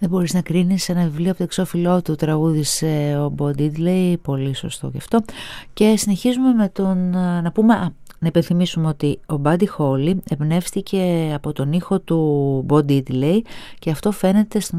Δεν μπορείς να κρίνεις ένα βιβλίο από το εξώφυλλό του, τραγούδισε ο Bo Diddley, πολύ σωστό και αυτό. Και συνεχίζουμε με τον, να υπενθυμίσουμε ότι ο Buddy Holly εμπνεύστηκε από τον ήχο του Bo Diddley και αυτό φαίνεται στον